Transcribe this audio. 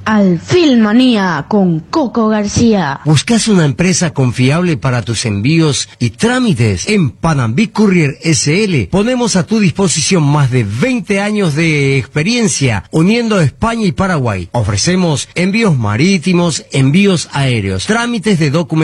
Alfilmanía con Coco García. ¿Buscas una empresa confiable para tus envíos y trámites? En Panambi Courier SL ponemos a tu disposición más de 20 años de experiencia uniendo España y Paraguay. Ofrecemos envíos marítimos, envíos aéreos, trámites de documentos